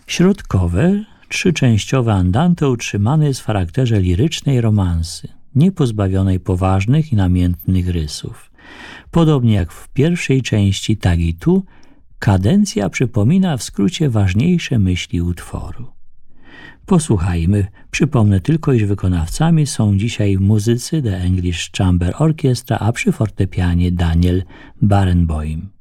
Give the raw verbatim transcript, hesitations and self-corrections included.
Środkowe, trzyczęściowe andante utrzymane jest w charakterze lirycznej romansy, nie pozbawionej poważnych i namiętnych rysów. Podobnie jak w pierwszej części, tak i tu kadencja przypomina w skrócie ważniejsze myśli utworu. Posłuchajmy. Przypomnę tylko, iż wykonawcami są dzisiaj muzycy The English Chamber Orchestra, a przy fortepianie Daniel Barenboim.